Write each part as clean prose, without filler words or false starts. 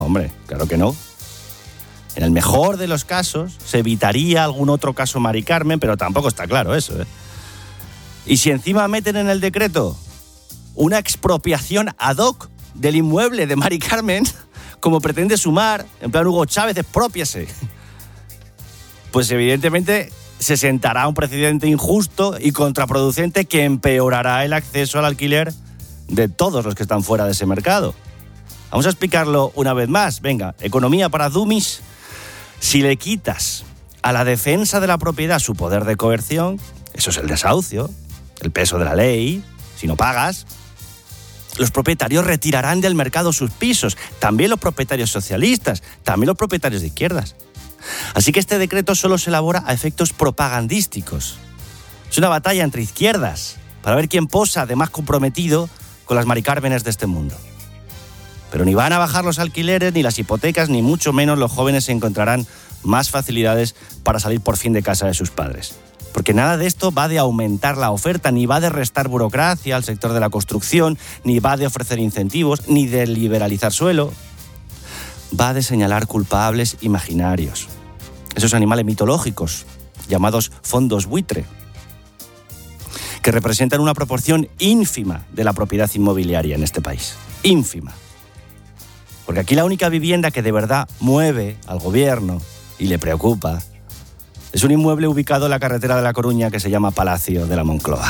Hombre, claro que no. En el mejor de los casos, se evitaría algún otro caso Mari Carmen, pero tampoco está claro eso, ¿eh? Y si encima meten en el decreto una expropiación ad hoc del inmueble de Mari Carmen, como pretende Sumar, en plan Hugo Chávez, exprópiese, pues evidentemente se sentará un precedente injusto y contraproducente que empeorará el acceso al alquiler de todos los que están fuera de ese mercado. Vamos a explicarlo una vez más. Venga, economía para dummies. Si le quitas a la defensa de la propiedad su poder de coerción, eso es el desahucio, el peso de la ley, si no pagas, los propietarios retirarán del mercado sus pisos, también los propietarios socialistas, también los propietarios de izquierdas. Así que este decreto solo se elabora a efectos propagandísticos. Es una batalla entre izquierdas para ver quién posa de más comprometido con las Mari Cármenes de este mundo. Pero ni van a bajar los alquileres, ni las hipotecas, ni mucho menos los jóvenes encontrarán más facilidades para salir por fin de casa de sus padres. Porque nada de esto va de aumentar la oferta, ni va de restar burocracia al sector de la construcción, ni va de ofrecer incentivos, ni de liberalizar suelo. Va de señalar culpables imaginarios. Esos animales mitológicos, llamados fondos buitre, que representan una proporción ínfima de la propiedad inmobiliaria en este país. Ínfima. Porque aquí la única vivienda que de verdad mueve al gobierno y le preocupa es un inmueble ubicado en la carretera de La Coruña que se llama Palacio de la Moncloa.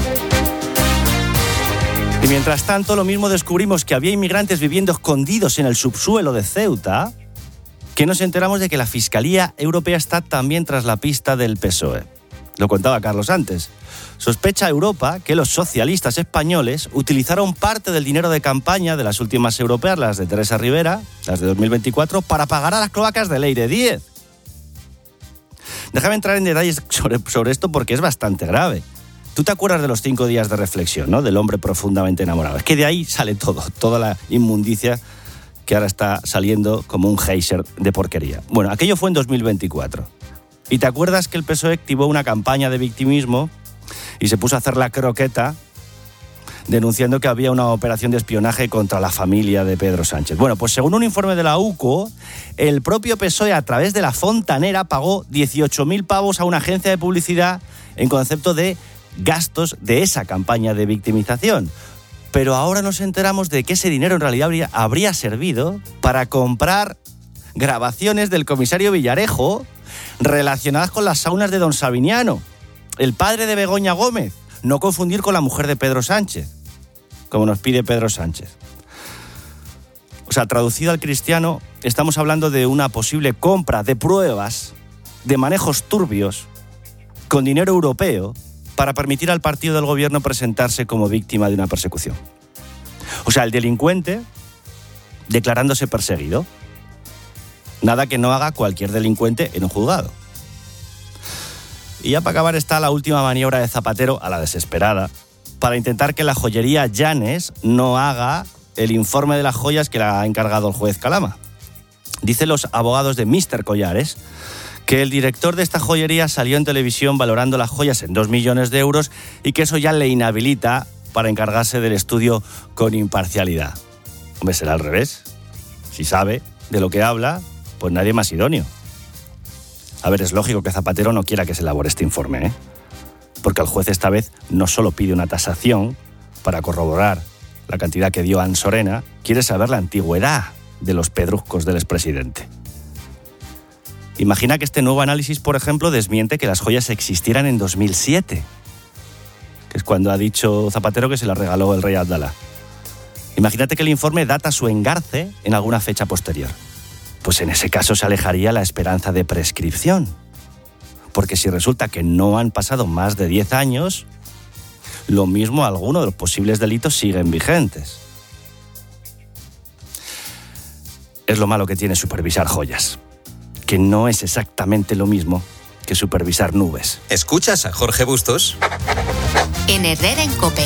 Y mientras tanto, lo mismo descubrimos que había inmigrantes viviendo escondidos en el subsuelo de Ceuta, que nos enteramos de que la Fiscalía Europea está también tras la pista del PSOE. Lo contaba Carlos antes. Sospecha Europa que los socialistas españoles utilizaron parte del dinero de campaña de las últimas europeas, las de Teresa Rivera, las de 2024, para pagar a las cloacas de Leire Díez. Déjame entrar en detalles sobre esto porque es bastante grave. Tú te acuerdas de los 5 días de reflexión, ¿no? Del hombre profundamente enamorado. Es que de ahí sale todo, toda la inmundicia que ahora está saliendo como un geyser de porquería. Bueno, aquello fue en 2024. ¿Y te acuerdas que el PSOE activó una campaña de victimismo y se puso a hacer la croqueta denunciando que había una operación de espionaje contra la familia de Pedro Sánchez? Bueno, pues según un informe de la UCO, el propio PSOE a través de la Fontanera pagó 18.000 pavos a una agencia de publicidad en concepto de gastos de esa campaña de victimización. Pero ahora nos enteramos de que ese dinero en realidad habría servido para comprar grabaciones del comisario Villarejo relacionadas con las saunas de don Sabiniano, el padre de Begoña Gómez, no confundir con la mujer de Pedro Sánchez, como nos pide Pedro Sánchez. O sea, traducido al cristiano, estamos hablando de una posible compra de pruebas de manejos turbios con dinero europeo para permitir al partido del gobierno presentarse como víctima de una persecución. O sea, el delincuente declarándose perseguido. Nada que no haga cualquier delincuente en un juzgado. Y ya para acabar está la última maniobra de Zapatero a la desesperada para intentar que la joyería Llanes no haga el informe de las joyas que le ha encargado el juez Calama. Dicen los abogados de Mr. Collares que el director de esta joyería salió en televisión valorando las joyas en 2 millones de euros y que eso ya le inhabilita para encargarse del estudio con imparcialidad. Hombre, será al revés. Si sabe de lo que habla, pues nadie más idóneo. A ver, es lógico que Zapatero no quiera que se elabore este informe, ¿eh? Porque el juez esta vez no solo pide una tasación para corroborar la cantidad que dio Ansorena, quiere saber la antigüedad de los pedruscos del expresidente. Imagina que este nuevo análisis, por ejemplo, desmiente que las joyas existieran en 2007, que es cuando ha dicho Zapatero que se las regaló el rey Abdalá. Imagínate que el informe data su engarce en alguna fecha posterior. Pues en ese caso se alejaría la esperanza de prescripción. Porque si resulta que no han pasado más de 10 años, lo mismo algunos de los posibles delitos siguen vigentes. Es lo malo que tiene supervisar joyas, que no es exactamente lo mismo que supervisar nubes. ¿Escuchas a Jorge Bustos? En Herrera en COPE.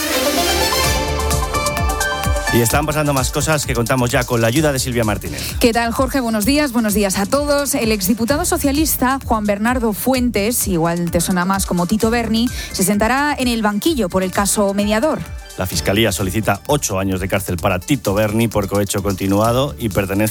Y están pasando más cosas que contamos ya con la ayuda de Silvia Martínez. ¿Qué tal, Jorge? Buenos días a todos. El exdiputado socialista Juan Bernardo Fuentes, igual te suena más como Tito Berni, se sentará en el banquillo por el caso Mediador. La Fiscalía solicita 8 años de cárcel para Tito Berni por cohecho continuado y pertenencia